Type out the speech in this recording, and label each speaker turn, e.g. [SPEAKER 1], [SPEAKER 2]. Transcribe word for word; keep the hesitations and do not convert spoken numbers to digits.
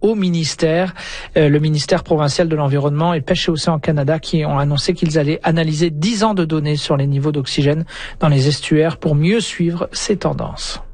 [SPEAKER 1] au ministère, euh, le ministère provincial de l'Environnement et Pêche et Océan Canada, qui ont annoncé qu'ils allaient analyser dix ans de données sur les niveaux d'oxygène dans les estuaires pour mieux suivre ces tendances.